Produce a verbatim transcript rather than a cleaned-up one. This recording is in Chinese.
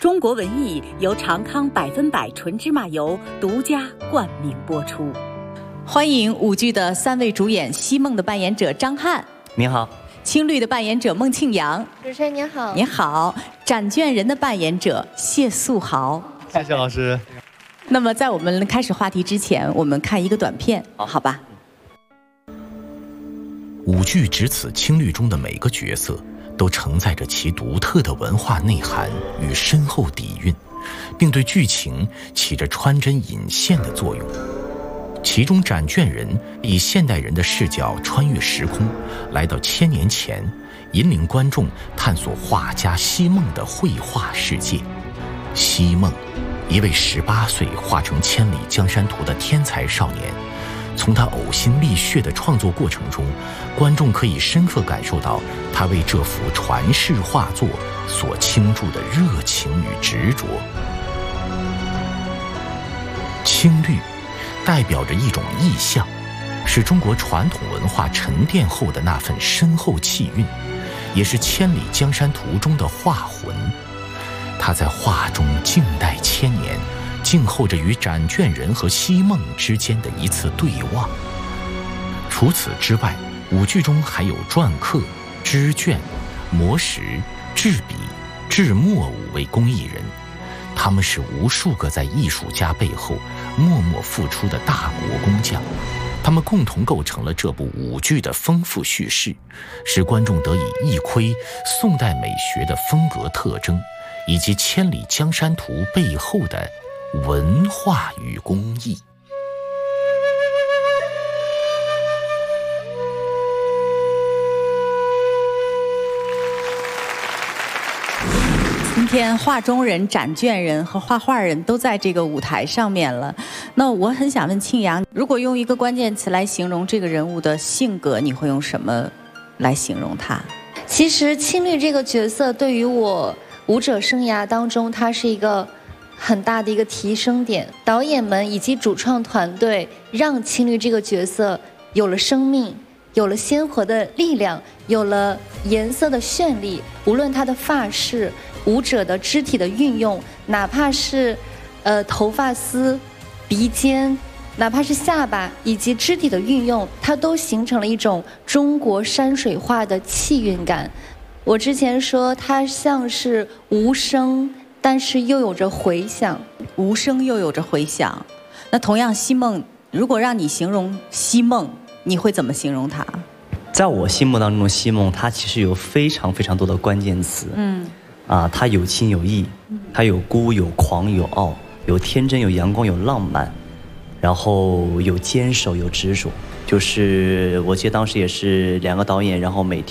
中国文艺由长康百分百纯芝麻油独家冠名播出。欢迎舞剧的三位主演：西梦的扮演者张翰， 您好； 青绿的扮演者孟庆阳， 主持人您好； 你好；展卷人的扮演者谢素豪。 谢谢老师。 那么，在我们开始话题之前，我们看一个短片，好吧？ 舞剧只此青绿中的每个角色，都承载着其独特的文化内涵与深厚底蕴，并对剧情起着穿针引线的作用。其中展卷人以现代人的视角穿越时空，来到千年前，引领观众探索画家西梦的绘画世界。西梦，一位十八岁画成《千里江山图》的天才少年，从他呕心沥血的创作过程中，观众可以深刻感受到他为这幅传世画作所倾注的热情与执着。青绿代表着一种意象，是中国传统文化沉淀后的那份深厚气韵，也是《千里江山图》中的画魂。它在画中静待千年，静候着与展卷人和西梦之间的一次对望。除此之外，舞剧中还有篆刻、织卷、磨石、制笔、制墨五位工艺人，他们是无数个在艺术家背后默默付出的大国工匠，他们共同构成了这部舞剧的丰富叙事，使观众得以一窥宋代美学的风格特征，以及《千里江山图》背后的文化与工艺。 今天画中人、展卷人和画画人都在这个舞台上面了。那我很想问庆阳，如果用一个关键词来形容这个人物的性格，你会用什么来形容他？ 其实青绿这个角色对于我舞者生涯当中，它是一个很大的一个提升点。导演们以及主创团队让青绿这个角色有了生命，有了鲜活的力量，有了颜色的绚丽。无论他的发饰、舞者的肢体的运用，哪怕是呃头发丝、鼻尖，哪怕是下巴以及肢体的运用，它都形成了一种中国山水画的气韵感。我之前说它像是无声，但是又有着回响， 无声又有着回响。那同样，西梦，如果让你形容西梦，你会怎么形容它？ 在我心目当中的西梦，它其实有非常非常多的关键词。嗯，啊，它有情有义，它有孤有狂有傲，有天真有阳光有浪漫，然后有坚守有执着。就是我记得当时也是两个导演，然后每